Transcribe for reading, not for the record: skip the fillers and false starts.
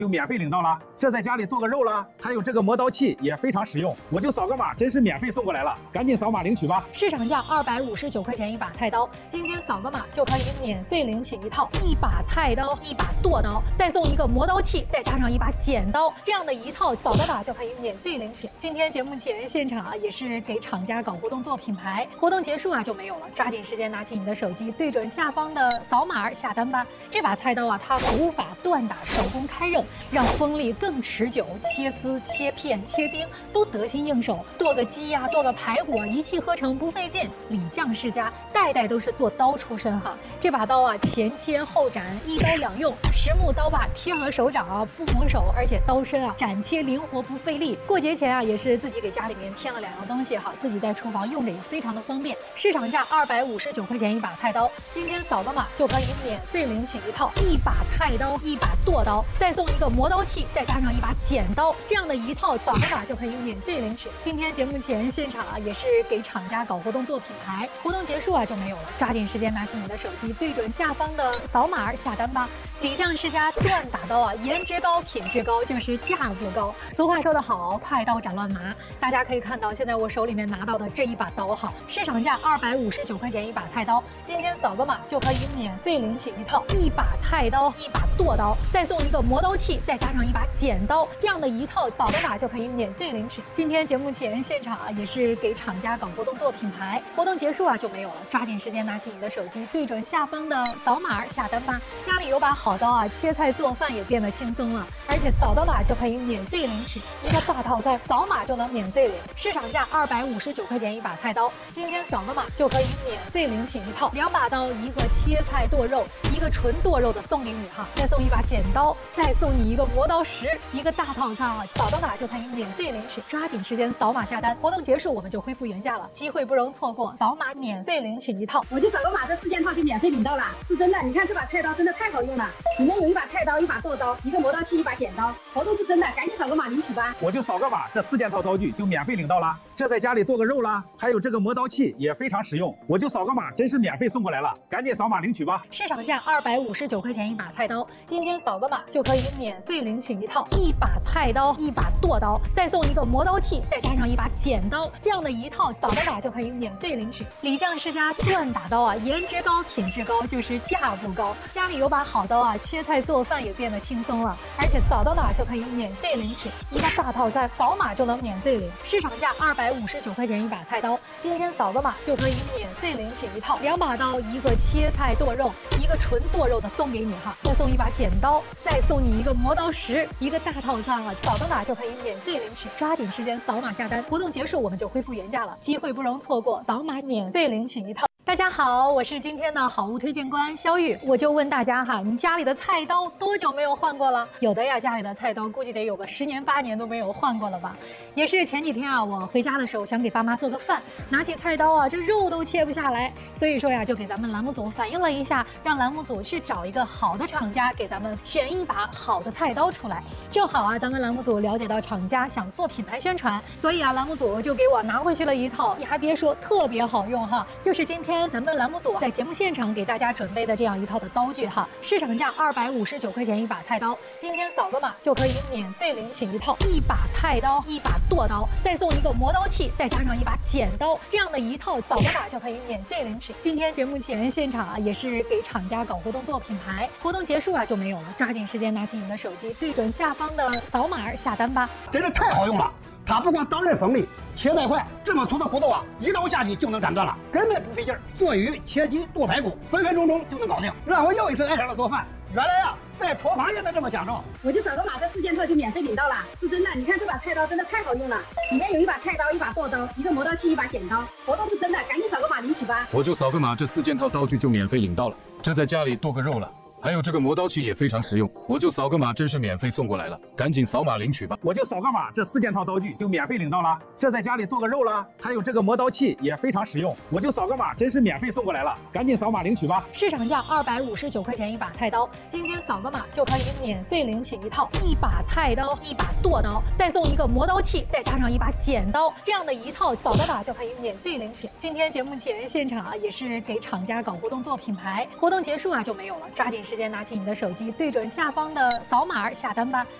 就免费领到了。这在家里剁个肉啦，还有这个磨刀器也非常实用，我就扫个码，真是免费送过来了，赶紧扫码领取吧。 市场价259块钱一把菜刀，今天扫个码就可以免费领取一套一把菜刀、一把剁刀，再送一个磨刀器，再加上一把剪刀，这样的一套扫个码就可以免费领取。今天节目前现场也是给厂家搞活动做品牌，活动结束就没有了，抓紧时间拿起你的手机，对准下方的扫码下单吧。这把菜刀它古法锻打，手工开刃，让锋利更持久，切丝、切片、切丁都得心应手。剁个鸡剁个排骨一气呵成，不费劲。李将世家代代都是做刀出身哈。这把刀前切后斩，一刀两用，实木刀把贴合手掌不磨手，而且刀身斩切灵活不费力。过节前也是自己给家里面添了2样东西自己在厨房用着也非常的方便。市场价259块钱一把菜刀，今天扫个码就可以免费领取一套一把菜刀、一把剁刀，再送一个磨刀器，再加上一把剪刀，这样的一套扫个码就可以免费领取。今天节目前现场也是给厂家搞活动做品牌，活动结束就没有了，抓紧时间拿起你的手机，对准下方的扫码下单吧。李将世家锻打刀颜值高、品质高，就是价格高。俗话说得好，快刀斩乱麻。大家可以看到，现在我手里面拿到的这一把刀市场价259块钱一把菜刀，今天扫个码就可以免费领取一套一把菜刀、一把剁刀，再送一个磨刀器，再加上一把剪刀，这样的一套扫个码就可以免费领取。今天节目前现场也是给厂家搞活动做品牌，活动结束就没有了，抓紧时间拿起你的手机，对准下方的扫码下单吧。家里有把好刀切菜做饭也变得轻松了，而且扫到哪就可以免费领取一个大套餐，扫码就能免费领。市场价259块钱一把菜刀，今天扫个码就可以免费领取一套2把刀，一个切菜剁肉，一个纯剁肉的送给你再送一把剪刀，再送你一个磨刀石，一个大套餐扫到哪就可以免费领取。抓紧时间扫码下单，活动结束我们就恢复原价了，机会不容错过，扫码免费领取一套。 我就扫个码，这4件套就免费领到了，是真的。你看这把菜刀真的太好用了，里面有一把菜刀、一把剁刀、一个磨刀器、一把剪刀，活动是真的，赶紧扫个码领取吧。 我就扫个码，这4件套刀具就免费领到了。这在家里剁个肉啦，还有这个磨刀器也非常实用，我就扫个码，真是免费送过来了，赶紧扫码领取吧。 市场价259块钱一把菜刀，今天扫个码就可以免费领取一套一把菜刀、一把剁刀，再送一个磨刀器，再加上一把剪刀，这样的一套扫个码就可以免费领取。李将世家锻打刀颜值高、品质高，就是价不高。家里有把好刀切菜做饭也变得轻松了，而且扫到哪就可以免费领取一个大套餐，扫码就能免费领。市场价259块钱一把菜刀，今天扫个码就可以免费领取一套2把刀，一个切菜剁肉，一个纯剁肉的送给你再送一把剪刀，再送你一个磨刀石，一个大套餐扫到哪就可以免费领取。抓紧时间扫码下单，活动结束我们就恢复原价了，机会不容错过，扫码免费领取一套。大家好，我是今天的好物推荐官肖玉，我就问大家你家里的菜刀多久没有换过了？有的家里的菜刀估计得有个10年8年都没有换过了吧。也是前几天我回家的时候想给爸妈做个饭，拿起菜刀这肉都切不下来，所以说就给咱们栏目组反映了一下，让栏目组去找一个好的厂家给咱们选一把好的菜刀出来。正好咱们栏目组了解到厂家想做品牌宣传，所以栏目组就给我拿回去了一套，你还别说特别好用就是今天咱们栏目组在节目现场给大家准备的这样一套的刀具市场价259块钱一把菜刀，今天扫个码就可以免费领取一套一把菜刀、一把剁刀，再送一个磨刀器，再加上一把剪刀，这样的一套扫个码就可以免费领取。今天节目前现场也是给厂家搞活动做品牌，活动结束就没有了，抓紧时间拿起你的手机，对准下方的扫码下单吧。 真是太好用了，它不光刀刃锋利，切菜快，这么粗的骨头一刀下去就能斩断了，根本不费劲儿。剁鱼、切鸡、剁排骨，分分钟钟就能搞定，让我又一次爱上了做饭。原来在厨房也能这么享受。 我就扫个码，这4件套就免费领到了，是真的。你看这把菜刀真的太好用了，里面有一把菜刀、一把剁刀、一个磨刀器、一把剪刀，活动是真的，赶紧扫个码领取吧。 我就扫个码，这4件套刀具就免费领到了。这在家里剁个肉了，还有这个磨刀器也非常实用，我就扫个码，真是免费送过来了，赶紧扫码领取吧。 我就扫个码，这4件套刀具就免费领到了。这在家里剁个肉啦，还有这个磨刀器也非常实用，我就扫个码，真是免费送过来了，赶紧扫码领取吧。 市场价259块钱一把菜刀，今天扫个码就可以免费领取一套一把菜刀、一把剁刀，再送一个磨刀器，再加上一把剪刀，这样的一套扫个码就可以免费领取。今天节目前现场也是给厂家搞活动做品牌，活动结束就没有了，抓紧时间时间拿起你的手机，对准下方的扫码下单吧。